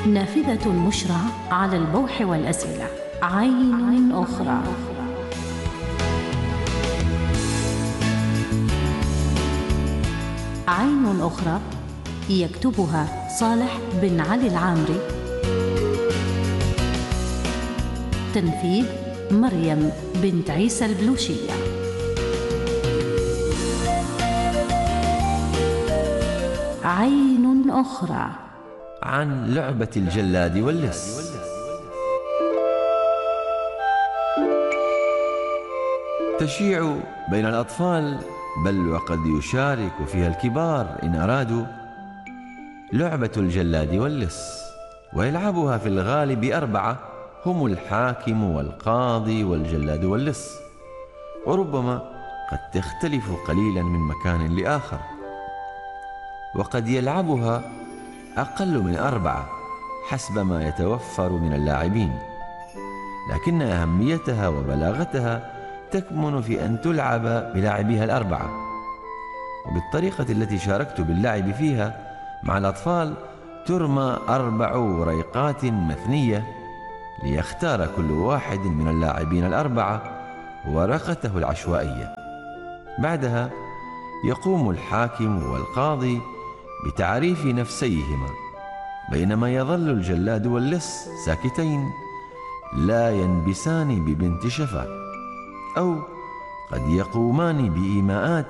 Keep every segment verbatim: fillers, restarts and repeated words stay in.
نافذة مشرع على البوح والأسئلة. عين أخرى. عين أخرى يكتبها صالح بن علي العامري. تنفيذ مريم بنت عيسى البلوشية. عين أخرى. عن لعبة الجلاد واللص. تشيع بين الأطفال، بل وقد يشارك فيها الكبار إن أرادوا، لعبة الجلاد واللص، ويلعبها في الغالب أربعة هم الحاكم والقاضي والجلاد واللص، وربما قد تختلف قليلا من مكان لآخر، وقد يلعبها أقل من أربعة حسب ما يتوفر من اللاعبين، لكن أهميتها وبلاغتها تكمن في أن تلعب بلاعبيها الأربعة. وبالطريقة التي شاركت باللعب فيها مع الأطفال ترمى أربع وريقات مثنية ليختار كل واحد من اللاعبين الأربعة ورقته العشوائية. بعدها يقوم الحاكم والقاضي بتعريف نفسيهما، بينما يظل الجلاد واللص ساكتين لا ينبسان ببنت شفا، أو قد يقومان بإيماءات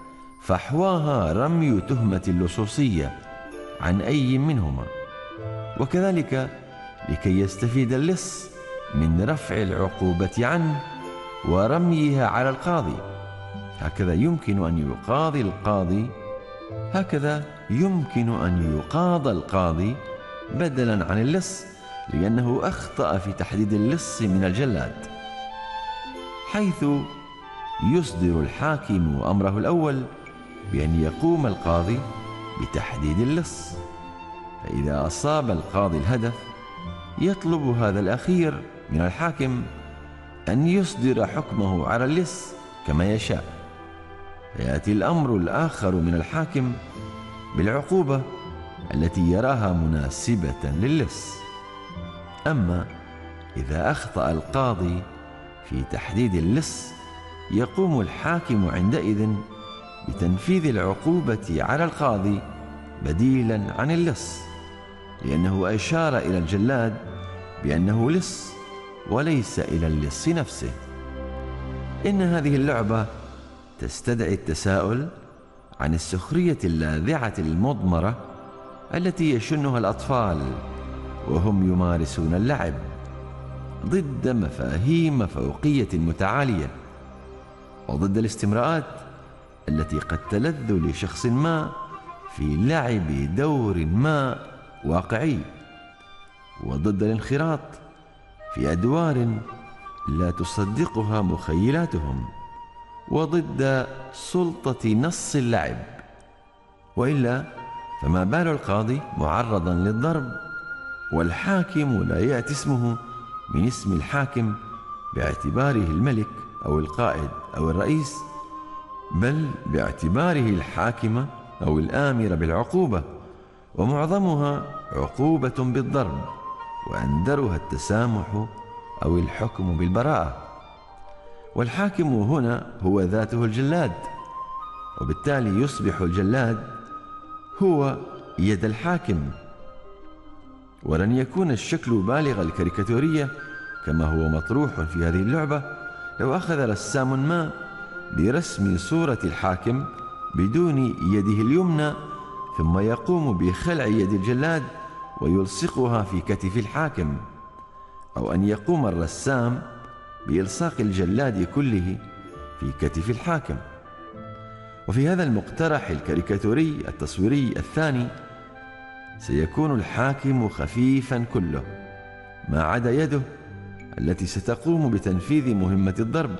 فحواها رمي تهمة اللصوصية عن أي منهما، وكذلك لكي يستفيد اللص من رفع العقوبة عنه ورميها على القاضي. هكذا يمكن أن يقاضي القاضي هكذا يمكن أن يقاضى القاضي بدلا عن اللص، لأنه أخطأ في تحديد اللص من الجلاد، حيث يصدر الحاكم أمره الأول بأن يقوم القاضي بتحديد اللص، فإذا أصاب القاضي الهدف يطلب هذا الأخير من الحاكم أن يصدر حكمه على اللص كما يشاء، فيأتي الأمر الآخر من الحاكم بالعقوبة التي يراها مناسبة للص. أما إذا أخطأ القاضي في تحديد اللص يقوم الحاكم عندئذ بتنفيذ العقوبة على القاضي بديلا عن اللص، لأنه أشار إلى الجلاد بأنه لص وليس إلى اللص نفسه. إن هذه اللعبة تستدعي التساؤل عن السخرية اللاذعة المضمرة التي يشنها الأطفال وهم يمارسون اللعب ضد مفاهيم فوقية متعالية، وضد الاستمراءات التي قد تلذ لشخص ما في لعب دور ما واقعي، وضد الانخراط في أدوار لا تصدقها مخيلاتهم، وضد سلطة نص اللعب. وإلا فما بال القاضي معرضا للضرب والحاكم لا يأتي اسمه من اسم الحاكم باعتباره الملك أو القائد أو الرئيس، بل باعتباره الحاكم أو الآمر بالعقوبة، ومعظمها عقوبة بالضرب، وأندرها التسامح أو الحكم بالبراءة. والحاكم هنا هو ذاته الجلاد، وبالتالي يصبح الجلاد هو يد الحاكم. ولن يكون الشكل بالغ الكاريكاتورية كما هو مطروح في هذه اللعبة لو أخذ رسام ما برسم صورة الحاكم بدون يده اليمنى، ثم يقوم بخلع يد الجلاد ويلصقها في كتف الحاكم، أو أن يقوم الرسام بإلصاق الجلاد كله في كتف الحاكم. وفي هذا المقترح الكاريكاتوري التصويري الثاني سيكون الحاكم خفيفا كله ما عدا يده التي ستقوم بتنفيذ مهمة الضرب،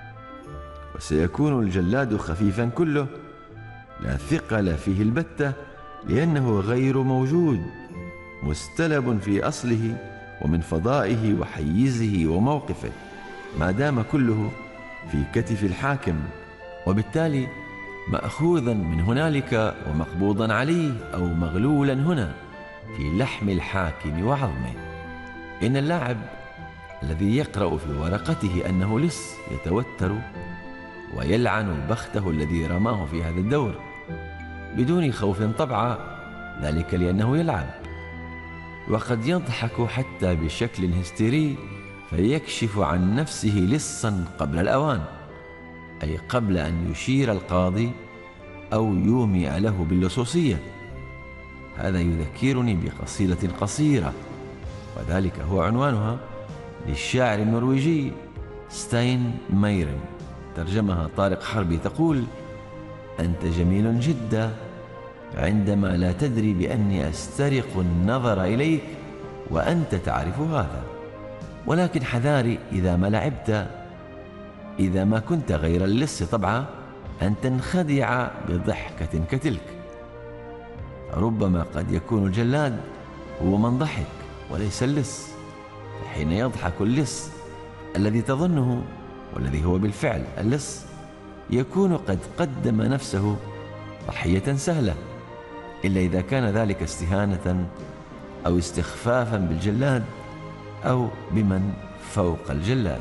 وسيكون الجلاد خفيفا كله لا ثقل فيه البتة، لأنه غير موجود، مستلب في أصله ومن فضائه وحيزه وموقفه، ما دام كله في كتف الحاكم، وبالتالي مأخوذا من هنالك ومقبوضا عليه أو مغلولا هنا، في لحم الحاكم وعظمه. إن اللاعب الذي يقرأ في ورقته أنه لص يتوتر ويلعن بخته الذي رماه في هذا الدور بدون خوف طبعا، ذلك لأنه يلعب. وقد يضحك حتى بشكل هستيري فيكشف عن نفسه لصا قبل الأوان، أي قبل أن يشير القاضي أو يومئ له باللصوصية. هذا يذكرني بقصيدة قصيرة، وذلك هو عنوانها للشاعر النرويجي ستاين مايرن، ترجمها طارق حربي، تقول: أنت جميل جدا عندما لا تدري بأني أسترق النظر إليك وأنت تعرف هذا، ولكن حذاري إذا ما لعبت، إذا ما كنت غير اللص طبعا، أن تنخدع بضحكة كتلك. ربما قد يكون الجلاد هو من ضحك وليس اللص، فحين يضحك اللص الذي تظنه والذي هو بالفعل اللص يكون قد قدم نفسه ضحية سهلة، إلا إذا كان ذلك استهانة أو استخفافا بالجلاد أو بمن فوق الجلاد.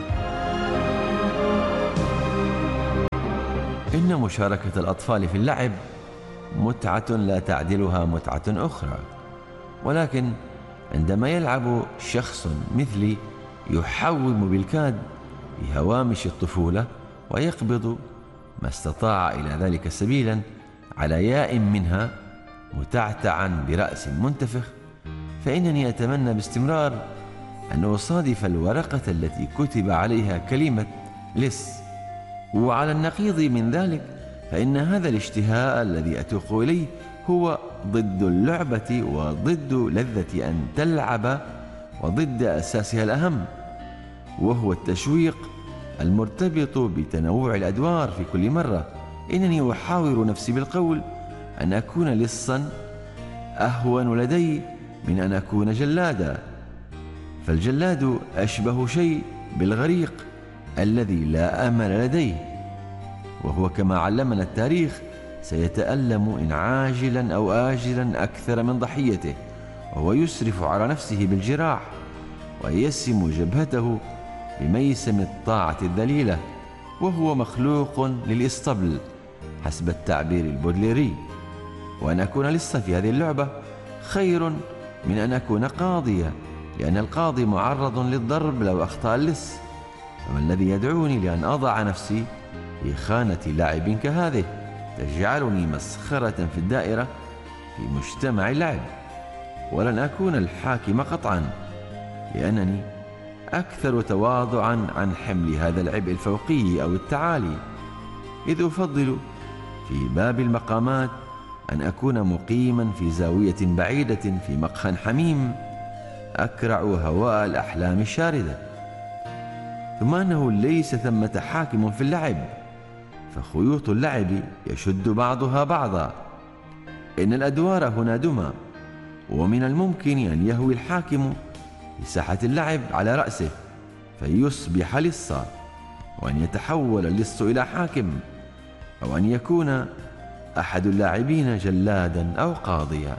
إن مشاركة الأطفال في اللعب متعة لا تعدلها متعة أخرى، ولكن عندما يلعب شخص مثلي يحوم بالكاد بهوامش الطفولة ويقبض ما استطاع إلى ذلك سبيلا على ياء منها متعتعا برأس منتفخ، فإنني أتمنى باستمرار أن أصادف الورقة التي كتب عليها كلمة لص. وعلى النقيض من ذلك فإن هذا الاشتهاء الذي أتوق إليه هو ضد اللعبة وضد لذة أن تلعب وضد أساسها الأهم، وهو التشويق المرتبط بتنوع الأدوار في كل مرة. إنني أحاور نفسي بالقول أن أكون لصا أهون لدي من أن أكون جلادا، فالجلاد أشبه شيء بالغريق الذي لا أمل لديه، وهو كما علمنا التاريخ سيتألم إن عاجلا أو آجلا أكثر من ضحيته، وهو يسرف على نفسه بالجراح ويسم جبهته بميسم الطاعة الذليلة، وهو مخلوق للإسطبل حسب التعبير البودليري. وأن أكون لصا في هذه اللعبة خير من أن أكون قاضيا، لأن القاضي معرض للضرب لو أخطأ اللص، فما الذي يدعوني لأن أضع نفسي في خانة لاعب كهذه تجعلني مسخرة في الدائرة في مجتمع اللعب؟ ولن أكون الحاكم قطعا، لأنني أكثر تواضعا عن حمل هذا العبء الفوقي أو التعالي، إذ أفضل في باب المقامات أن أكون مقيما في زاوية بعيدة في مقهى حميم أكرع هواء الأحلام الشاردة. ثم أنه ليس ثمة حاكم في اللعب، فخيوط اللعب يشد بعضها بعضا. إن الأدوار هنا دمى، ومن الممكن أن يهوي الحاكم في ساحة اللعب على رأسه فيصبح لصا، وأن يتحول اللص إلى حاكم، أو أن يكون أحد اللاعبين جلادا أو قاضيا.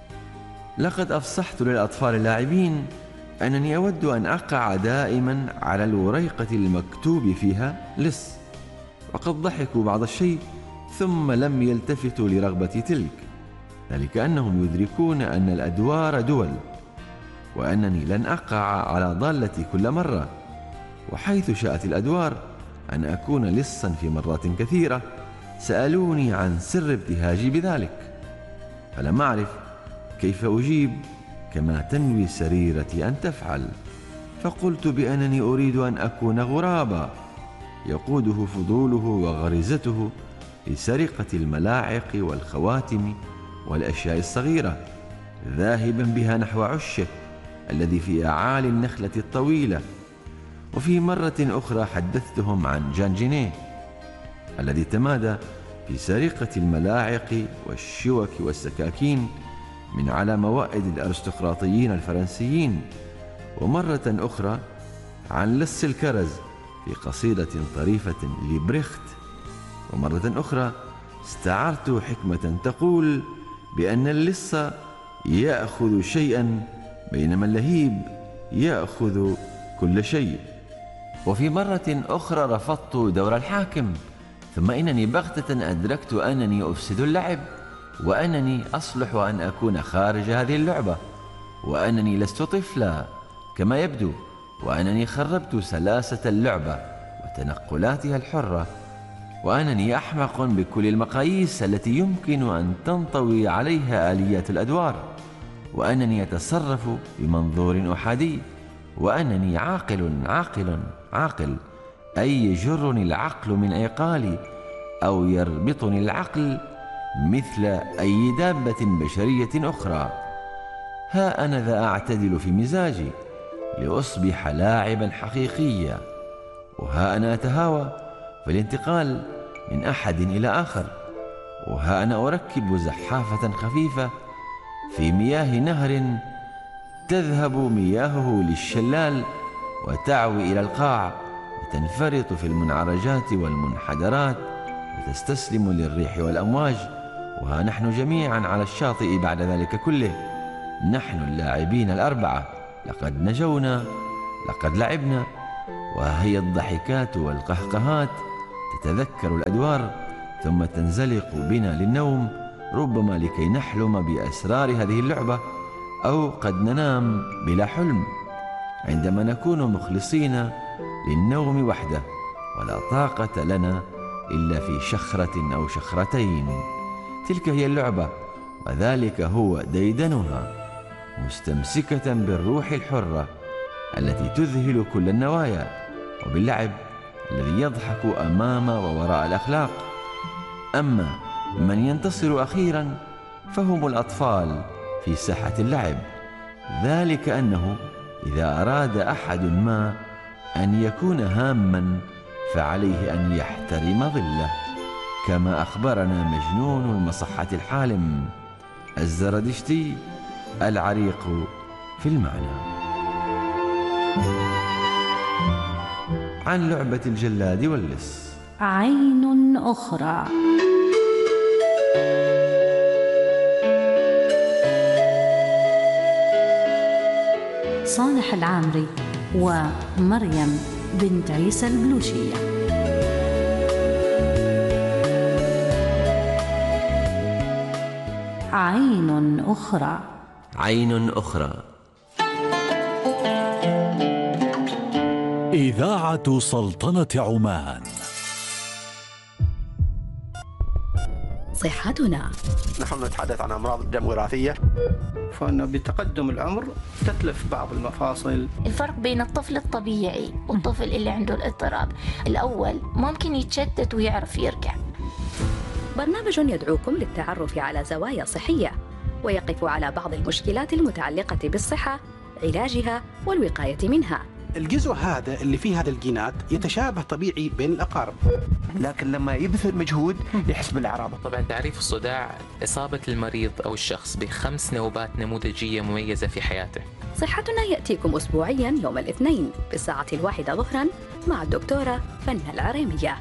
لقد أفصحت للأطفال اللاعبين أنني أود أن أقع دائما على الوريقة المكتوب فيها لص، وقد ضحكوا بعض الشيء ثم لم يلتفتوا لرغبة تلك، ذلك أنهم يدركون أن الأدوار دول، وأنني لن أقع على ضالتي كل مرة. وحيث شاءت الأدوار أن أكون لصا في مرات كثيرة سألوني عن سر ابتهاجي بذلك، فلم أعرف كيف أجيب كما تنوي سريرتي أن تفعل، فقلت بأنني أريد أن أكون غرابا يقوده فضوله وغريزته لسرقة الملاعق والخواتم والأشياء الصغيرة، ذاهبا بها نحو عشه الذي في أعالي النخلة الطويلة. وفي مرة أخرى حدثتهم عن جان جينيه الذي تمادى في سرقة الملاعق والشوك والسكاكين من على موائد الأرستقراطيين الفرنسيين، ومرة أخرى عن لص الكرز في قصيدة طريفة لبريخت، ومرة أخرى استعرت حكمة تقول بأن اللص يأخذ شيئا، بينما اللهيب يأخذ كل شيء. وفي مرة أخرى رفضت دور الحاكم، ثم إنني بغتة أدركت أنني أفسد اللعب، وأنني أصلح أن أكون خارج هذه اللعبة، وأنني لست طفلا كما يبدو، وأنني خربت سلاسة اللعبة وتنقلاتها الحرة، وأنني أحمق بكل المقاييس التي يمكن أن تنطوي عليها آليات الأدوار، وأنني أتصرف بمنظور أحادي، وأنني عاقل عاقل عاقل أي يجرني العقل من عقالي، أو يربطني العقل مثل أي دابة بشرية أخرى. ها أنا ذا أعتدل في مزاجي لأصبح لاعبا حقيقيا، وها أنا أتهاوى في الانتقال من أحد إلى آخر، وها أنا أركب زحافة خفيفة في مياه نهر تذهب مياهه للشلال وتعوي إلى القاع وتنفرط في المنعرجات والمنحدرات وتستسلم للريح والأمواج، وها نحن جميعا على الشاطئ بعد ذلك كله، نحن اللاعبين الأربعة، لقد نجونا، لقد لعبنا، وهي الضحكات والقهقهات تتذكر الأدوار ثم تنزلق بنا للنوم، ربما لكي نحلم بأسرار هذه اللعبة، أو قد ننام بلا حلم عندما نكون مخلصين للنوم وحده، ولا طاقة لنا إلا في شخرة أو شخرتين. تلك هي اللعبة، وذلك هو ديدنها، مستمسكة بالروح الحرة التي تذهل كل النوايا، وباللعب الذي يضحك أمام ووراء الأخلاق. أما من ينتصر أخيرا فهم الأطفال في ساحة اللعب، ذلك أنه إذا أراد أحد ما أن يكون هاما فعليه أن يحترم ظله، كما أخبرنا مجنون المصحة الحالم الزردشتي العريق في المعنى. عن لعبة الجلاد واللص. عين أخرى. صالح العامري ومريم بنت عيسى البلوشية. عين أخرى. عين أخرى. إذاعة سلطنة عمان. صحتنا. نحن نتحدث عن أمراض الدم وراثية، فأنه بتقدم العمر تتلف بعض المفاصل. الفرق بين الطفل الطبيعي والطفل اللي عنده الاضطراب، الأول ممكن يتشتت ويعرف يرجع. برنامج يدعوكم للتعرف على زوايا صحية، ويقف على بعض المشكلات المتعلقة بالصحة، علاجها والوقاية منها. الجزء هذا اللي فيه هذا الجينات يتشابه طبيعي بين الأقارب، لكن لما يبذل مجهود يحس بالأعراض. طبعا تعريف الصداع إصابة المريض أو الشخص بخمس نوبات نموذجية مميزة في حياته. صحتنا يأتيكم أسبوعيا يوم الاثنين بالساعة الواحدة ظهرا مع الدكتورة فنة العريمية.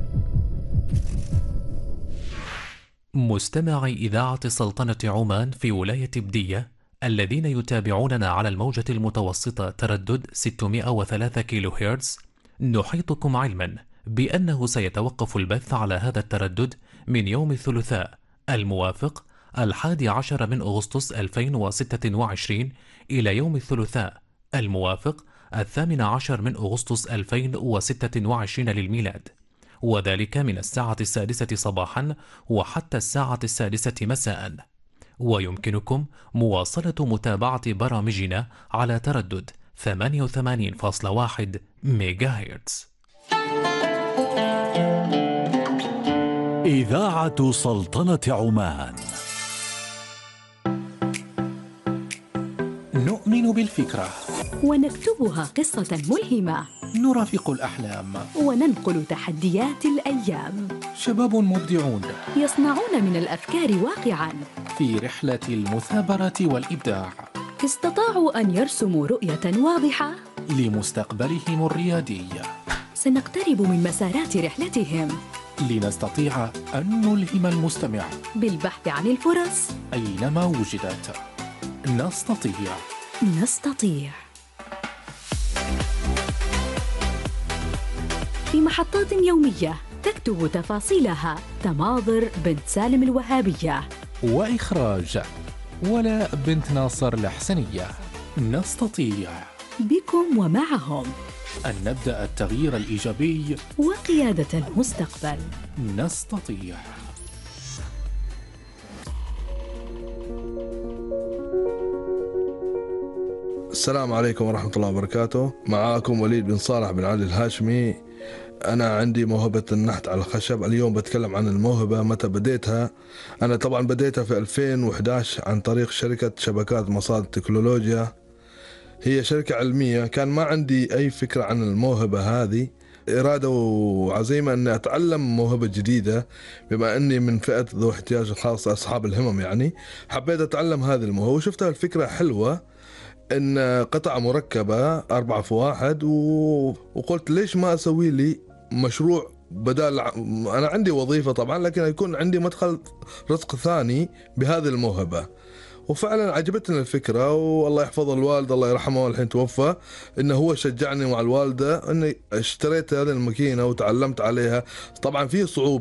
مستمعي إذاعة سلطنة عمان في ولاية بدية الذين يتابعوننا على الموجة المتوسطة تردد ستمائة وثلاثة كيلو هرتز، نحيطكم علما بأنه سيتوقف البث على هذا التردد من يوم الثلاثاء الموافق الحادي عشر من أغسطس ألفين وستة وعشرين إلى يوم الثلاثاء الموافق الثامن عشر من أغسطس ألفين وستة وعشرين للميلاد، وذلك من الساعة السادسة صباحا وحتى الساعة السادسة مساء. ويمكنكم مواصلة متابعة برامجنا على تردد ثمانية وثمانين فاصلة واحد ميجا هرتز. إذاعة سلطنة عمان. نؤمن بالفكرة ونكتبها قصة ملهمة، نرافق الأحلام وننقل تحديات الأيام. شباب مبدعون يصنعون من الأفكار واقعا في رحلة المثابرة والإبداع. استطاعوا أن يرسموا رؤية واضحة لمستقبلهم الريادي. سنقترب من مسارات رحلتهم لنستطيع أن نلهم المستمع بالبحث عن الفرص أينما وجدت. نستطيع. نستطيع. في محطات يومية تكتب تفاصيلها تماضر بنت سالم الوهابية، وإخراج ولاء بنت ناصر الحسنية. نستطيع بكم ومعهم أن نبدأ التغيير الإيجابي وقيادة المستقبل. نستطيع. السلام عليكم ورحمة الله وبركاته. معاكم وليد بن صالح بن علي الهاشمي. أنا عندي موهبة النحت على الخشب. اليوم بتكلم عن الموهبة متى بديتها. أنا طبعا بديتها في ألفين وإحدى عشر عن طريق شركة شبكات مصادر التكنولوجيا. هي شركة علمية. كان ما عندي أي فكرة عن الموهبة هذه، إرادة وعزيمة أني أتعلم موهبة جديدة، بما أني من فئة ذو احتياج خاص أصحاب الهمم. يعني حبيت أتعلم هذه الموهبة وشفتها الفكرة حلوة، إن قطعة مركبة أربعة في واحد، وقلت ليش ما أسوي لي مشروع بدال. أنا عندي وظيفة طبعا، لكن يكون عندي مدخل رزق ثاني بهذه الموهبة. وفعلا عجبتني الفكرة، والله يحفظ الوالد الله يرحمه والحين توفى، إنه هو شجعني مع الوالدة إني اشتريت هذه الماكينة وتعلمت عليها. طبعا في صعوبة